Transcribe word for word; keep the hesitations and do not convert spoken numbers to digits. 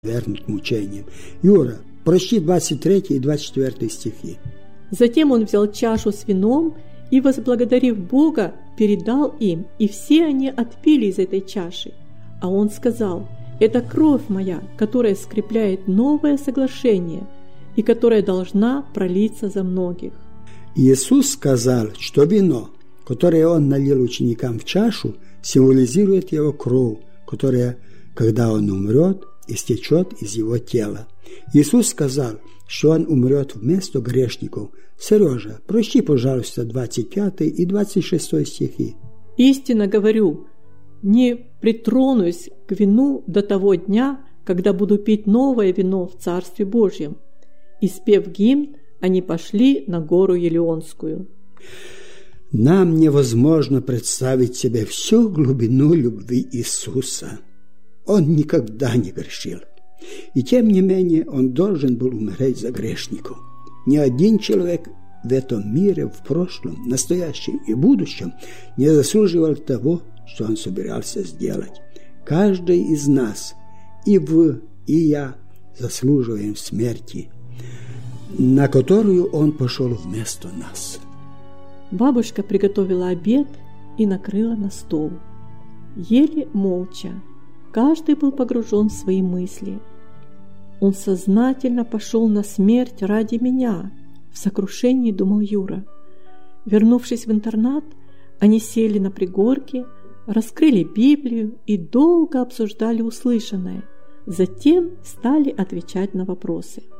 вернут мучениям. Юра, прочти двадцать третий и двадцать четвёртый стихи. Затем он взял чашу с вином и, возблагодарив Бога, передал им, и все они отпили из этой чаши. А он сказал: «Это кровь моя, которая скрепляет новое соглашение и которая должна пролиться за многих». Иисус сказал, что вино, которое он налил ученикам в чашу, символизирует его кровь, которая, когда он умрет, истечет из его тела. Иисус сказал, что он умрет вместо грешников. Сережа, прочти, пожалуйста, двадцать пятый и двадцать шестой стихи. «Истинно говорю, не притронусь к вину до того дня, когда буду пить новое вино в Царстве Божьем». И, спев гимн, они пошли на гору Елеонскую. Нам невозможно представить себе всю глубину любви Иисуса. Он никогда не грешил. И тем не менее он должен был умереть за грешников. Ни один человек в этом мире, в прошлом, настоящем и будущем, не заслуживал того, что он собирался сделать. Каждый из нас, и вы, и я, заслуживаем смерти, на которую он пошел вместо нас. Бабушка приготовила обед и накрыла на стол. Ели молча. Каждый был погружен в свои мысли. «Он сознательно пошел на смерть ради меня», — в сокрушении думал Юра. Вернувшись в интернат, они сели на пригорке, раскрыли Библию и долго обсуждали услышанное. Затем стали отвечать на вопросы.